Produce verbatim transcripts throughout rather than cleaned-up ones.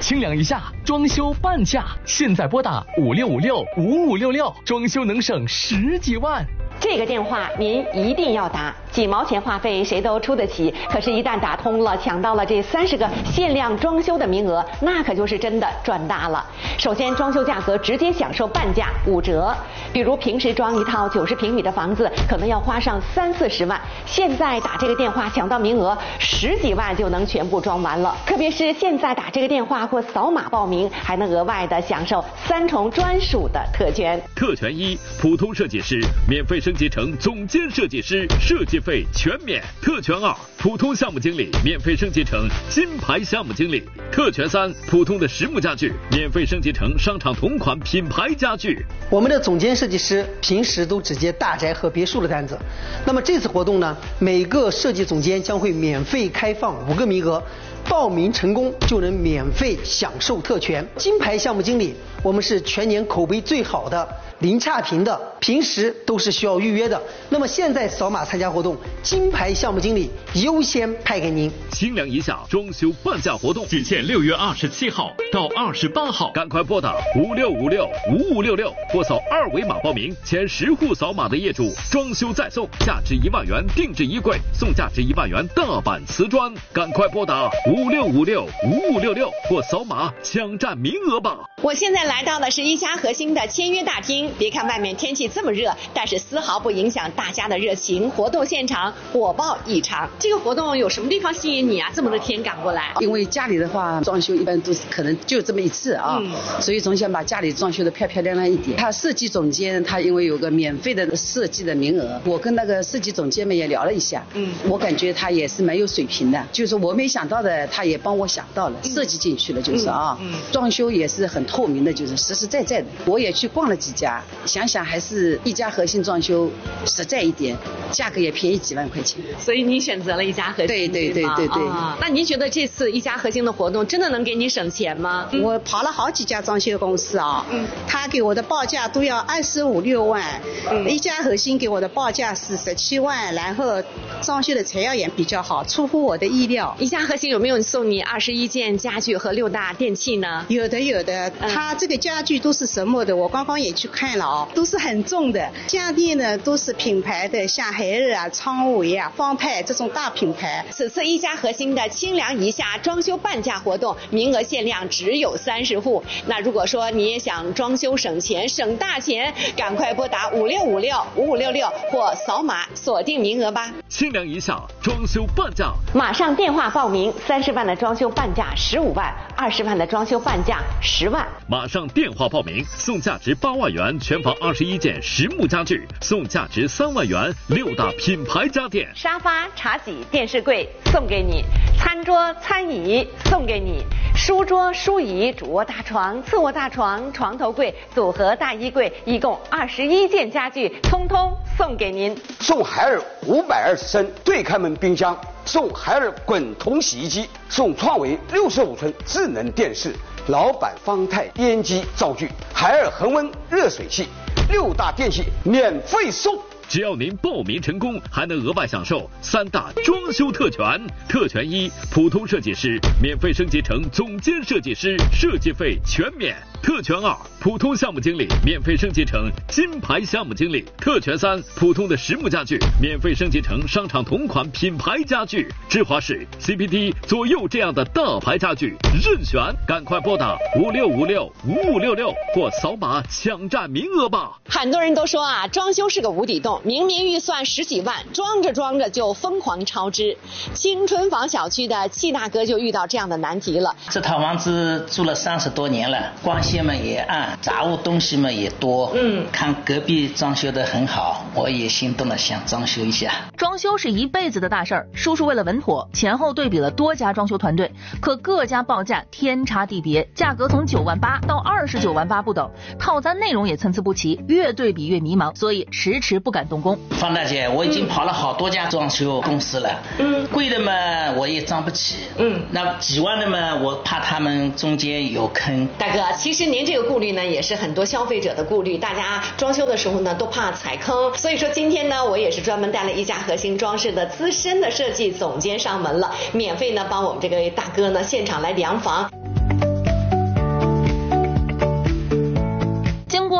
清凉一下，装修半价，现在拨打五六五六五五六六，装修能省十几万。 这个电话您一定要打，几毛钱话费谁都出得起，可是一旦打通了，抢到了这三十个限量装修的名额，那可就是真的赚大了。首先装修价格直接享受半价五折，比如平时装一套九十平米的房子可能要花上三四十万，现在打这个电话抢到名额，十几万就能全部装完了。特别是现在打这个电话或扫码报名，还能额外的享受三重专属的特权。 特权一，普通设计师免费升级成总监设计师，设计费全免。特权二，普通项目经理免费升级成金牌项目经理。特权三，普通的实木家具免费升级成商场同款品牌家具。 我们的总监设计师平时都只接大宅和别墅的单子，那么这次活动呢，每个设计总监将会免费开放五个名额，报名成功就能免费享受特权。金牌项目经理，我们是全年口碑最好的，零差评的，平时都是需要预约的。那么现在扫码参加活动，金牌项目经理优先派给您。 清凉一下装修半价活动只限六月二十七号到二十八号，赶快拨打五六五六五五六六或扫二维码报名。前十户扫码的业主，装修再送价值一万元定制衣柜，送价值一万元大板瓷砖。赶快拨打五六五六五五六六或扫码抢占名额吧。 我现在来到的是一家核心的签约大厅，别看外面天气这么热，但是丝毫不影响大家的热情。活动现场火爆异常。这个活动有什么地方吸引你啊？这么多天赶过来？ 因为家里的话，装修一般都是可能就这么一次啊，嗯、所以总想把家里装修的漂漂亮亮一点。他设计总监他因为有个免费的设计的名额，我跟那个设计总监们也聊了一下，嗯，我感觉他也是蛮有水平的，就是我没想到的，他也帮我想到了，嗯、设计进去了，就是啊，嗯嗯、装修也是很透明的，就是实实在在的。我也去逛了几家，想想还是一家核心装修实在一点，价格也便宜几万块钱。 所以你选择了一家核心， 对对对对对。 啊、那您觉得这次一家核心的活动真的能给你省钱吗？ 嗯、我跑了好几家装修公司啊，嗯，他给我的报价都要二十五六万，嗯，一家核心给我的报价是十七万，然后装修的材料也比较好，出乎我的意料。 一家核心有没有送你二十一件家具和六大电器呢？ 有的有的，嗯、他这个家具都是什么的？我刚刚也去看了啊，都是很重的。家电呢都是品牌的，像海尔啊、昌维啊、方太这种大品牌。 此次一家核心的清凉一下装修半价活动，名额限量只有三十户。那如果说你也想装修省钱、省大钱，赶快拨打五六五六五五六六或扫码锁定名额吧。 清凉一下装修半价， 马上电话报名，三十万的装修半价十五万，二十万的装修半价十万。 马上电话报名，送价值八万元全房二十一件实木家具，送价值三万元六大品牌家电， 沙发、茶几、电视柜送给你，餐桌、餐椅送给你，书桌、书椅、主卧大床、次卧大床、床头柜、组合大衣柜，一共二十一件家具，通通送给您。 送海尔五百二十升对开门冰箱，送海尔滚筒洗衣机，送创维六十五寸智能电视，老板方太烟机灶具，海尔恒温热水器，六大电器免费送。 只要您报名成功，还能额外享受三大装修特权。特权一，普通设计师免费升级成总监设计师，设计费全免。特权二，普通项目经理免费升级成金牌项目经理。特权三，普通的实木家具免费升级成商场同款品牌家具。芝华士、C P D 左右这样的大牌家具任选，赶快拨打五六五六五五六六或扫码抢占名额吧。 很多人都说啊，装修是个无底洞，明明预算十几万，装着装着就疯狂超支。青春坊小区的戚大哥就遇到这样的难题了。 这套房子住了三十多年了，光线嘛也暗，杂物东西嘛也多。嗯，看隔壁装修的很好，我也心动了，想装修一下。 装修是一辈子的大事儿，叔叔为了稳妥，前后对比了多家装修团队，可各家报价天差地别，价格从九万八到二十九万八不等，套餐内容也参差不齐，越对比越迷茫，所以迟迟不敢动工。 方大姐，我已经跑了好多家装修公司了，嗯，贵的嘛我也装不起，嗯，那几万的嘛我怕他们中间有坑。 大哥，其实您这个顾虑呢也是很多消费者的顾虑，大家装修的时候呢都怕踩坑，所以说今天呢我也是专门带了一家核心装饰的资深的设计总监上门了，免费呢帮我们这个大哥呢现场来量房。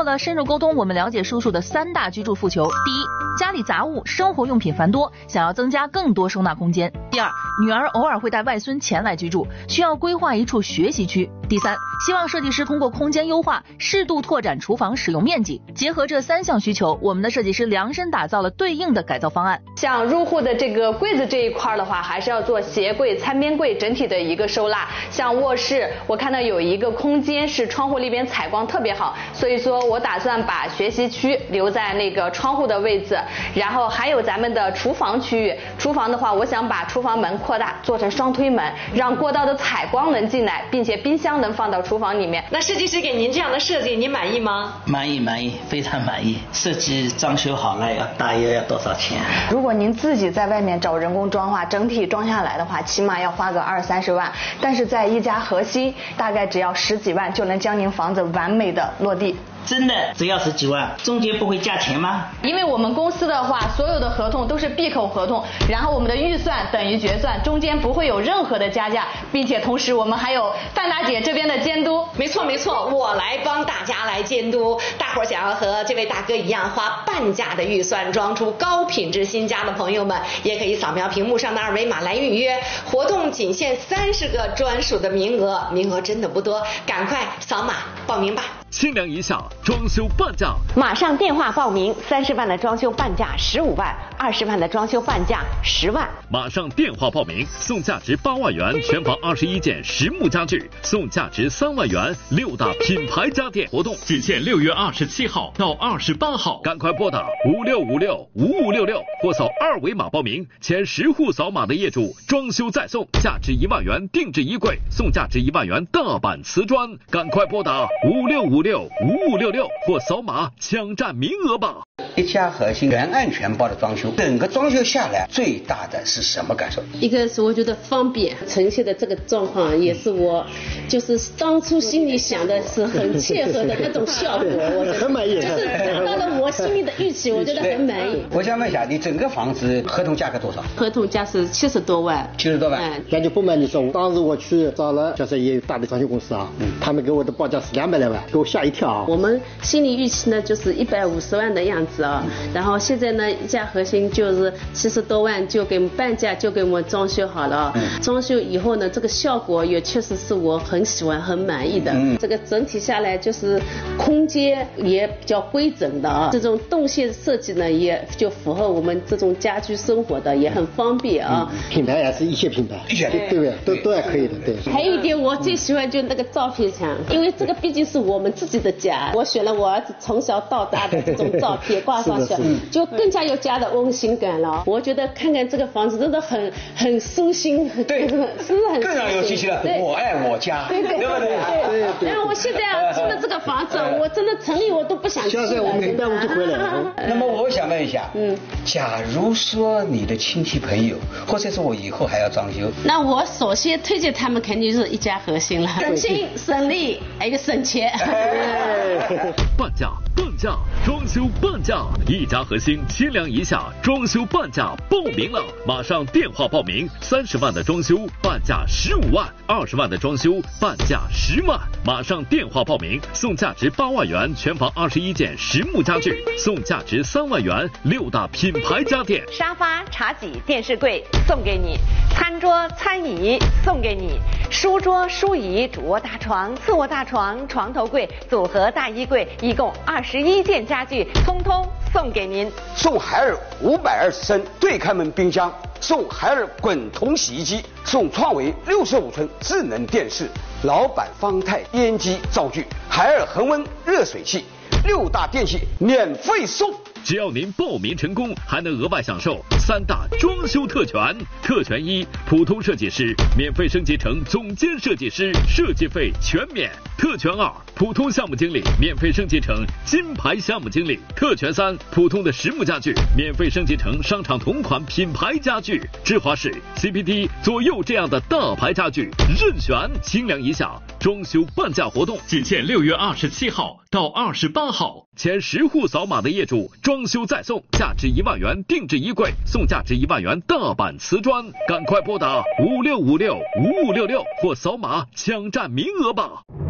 过了深入沟通，我们了解叔叔的三大居住诉求：第一，家里杂物、生活用品繁多，想要增加更多收纳空间；第二，女儿偶尔会带外孙前来居住，需要规划一处学习区；第三，希望设计师通过空间优化，适度拓展厨房使用面积。结合这三项需求，我们的设计师量身打造了对应的改造方案。 像入户的这个柜子这一块的话，还是要做鞋柜、餐边柜整体的一个收纳。像卧室，我看到有一个空间是窗户那边采光特别好，所以说我打算把学习区留在那个窗户的位置，然后还有咱们的厨房区域。厨房的话，我想把厨房门扩大，做成双推门，让过道的采光能进来，并且冰箱能放到厨房里面。 那设计师给您这样的设计，您满意吗？ 满意满意，非常满意。设计装修好了要大约要多少钱？ 如果您自己在外面找人工装的话，整体装下来的话，起码要花个二三十万，但是在一家核心，大概只要十几万就能将您房子完美的落地。 真的只要十几万，中间不会加钱吗？ 因为我们公司的话，所有的合同都是闭口合同，然后我们的预算等于决算，中间不会有任何的加价，并且同时我们还有范大姐这边的监督。 没错没错，我来帮大家来监督。大伙儿想要和这位大哥一样花半价的预算装出高品质新家的朋友们，也可以扫描屏幕上的二维码来预约。活动仅限三十个专属的名额，名额真的不多，赶快扫码报名吧。 清凉一下，装修半价， 马上电话报名，三十万的装修半价十五万，二十万的装修半价十万。 马上电话报名，送价值八万元全房二十一件实木家具，送价值三万元六大品牌家电。活动仅限六月二十七号到二十八号，赶快拨打五六五六五五六六或扫二维码报名。前十户扫码的业主，装修再送价值一万元定制衣柜，送价值一万元大板瓷砖。赶快拨打五六五六五五六六或扫码抢占名额吧。 一家核心全案全包的装修，整个装修下来最大的是什么感受？ 一个是我觉得方便，呈现的这个状况也是我就是当初心里想的是很切合的那种效果，我觉得很满意，就是达到了我心里的预期，我觉得很满意。 我想问一下，你整个房子合同价格多少？ 合同价是七十多万。 七十多万， 嗯， 那就不瞒你说，当时我去找了，就是也有大的装修公司啊，嗯，他们给我的报价是两百来万，给我吓一跳啊。 我们心理预期呢就是一百五十万的样子啊，嗯，然后现在呢一家核心就是七十多万就给半价就给我们装修好了啊，嗯，装修以后呢这个效果也确实是我很喜欢很满意的，嗯，这个整体下来就是空间也比较规整的啊，这种动线设计呢也就符合我们这种家居生活的，也很方便啊， 嗯，品牌也是一线品牌，一线对不对？都都还可以的，对。 还有一点我最喜欢就那个照片墙，因为这个毕竟是我们自己的家，我选了我儿子从小到大的这种照片挂上去，就更加有家的温馨感了。我觉得看看这个房子真的很很舒心， 对， 是不是很更让有信心了？我爱我家， 对对对对对。然后我现在啊住的这个房子，我真的城里我都不想去了。 现在我们明白我就回来了。 那么我想问一下，嗯，假如说你的亲戚朋友，或者是我以后还要装修， 那我首先推荐他们肯定是一家核心了，省心省力，还有一个省钱。 半价半价，装修半价，一家核心清凉一下，装修半价报名了，马上电话报名，三十万的装修半价十五万，二十万的装修半价十万，马上电话报名，送价值八万元全房二十一件实木家具，送价值三万元六大品牌家电， 沙发、茶几、电视柜送给你，餐桌、餐椅送给你，书桌、书椅、主卧大床、次卧大床、床头柜、组合大衣柜，一共二十一件家具，通通送给您。 送海尔五百二十升对开门冰箱，送海尔滚筒洗衣机，送创维六十五寸智能电视，老板方太烟机灶具，海尔恒温热水器，六大电器免费送。 只要您报名成功，还能额外享受三大装修特权。特权一，普通设计师免费升级成总监设计师，设计费全免。特权二，普通项目经理免费升级成金牌项目经理。特权三，普通的实木家具免费升级成商场同款品牌家具。芝华士、C P D 左右这样的大牌家具任选，清凉一下。装修半价活动仅限六月二十七号到二十八号，前十户扫码的业主装修再送价值一万元定制衣柜，送价值一万元大板瓷砖。赶快拨打五六五六五五六六或扫码抢占名额吧。